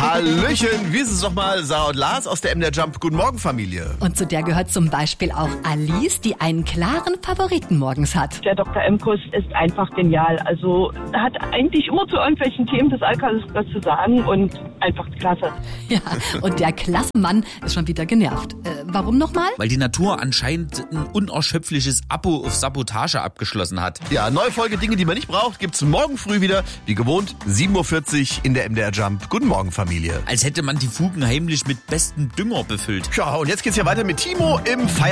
Hallöchen, wie ist es doch mal, Sarah und Lars aus der MDR Jump Guten Morgen Familie. Und zu der gehört zum Beispiel auch Alice, die einen klaren Favoriten morgens hat. Der Dr. Emkus ist einfach genial. Also er hat eigentlich immer zu irgendwelchen Themen des Alltags was zu sagen und einfach klasse. Ja, und der klasse Mann ist schon wieder genervt. Warum nochmal? Weil die Natur anscheinend ein unerschöpfliches Abo auf Sabotage abgeschlossen hat. Ja, neue Folge Dinge, die man nicht braucht, gibt's morgen früh wieder. Wie gewohnt, 7.40 Uhr in der MDR Jump. Guten Morgen, Familie. Als hätte man die Fugen heimlich mit bestem Dünger befüllt. Ja, und jetzt geht's ja weiter mit Timo im Feierabend.